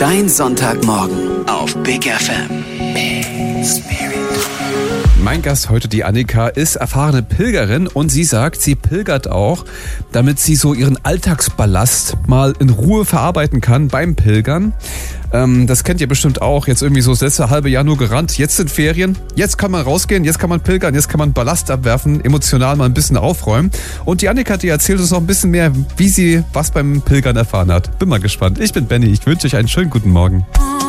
Dein Sonntagmorgen auf Big FM. Spirit. Mein Gast heute, die Annika, ist erfahrene Pilgerin und sie sagt, sie pilgert auch, damit sie so ihren Alltagsballast mal in Ruhe verarbeiten kann beim Pilgern. Das kennt ihr bestimmt auch. Jetzt irgendwie so das letzte halbe Jahr nur gerannt. Jetzt sind Ferien. Jetzt kann man rausgehen. Jetzt kann man pilgern. Jetzt kann man Ballast abwerfen. Emotional mal ein bisschen aufräumen. Und die Annika, die erzählt uns noch ein bisschen mehr, wie sie was beim Pilgern erfahren hat. Bin mal gespannt. Ich bin Benny. Ich wünsche euch einen schönen guten Morgen.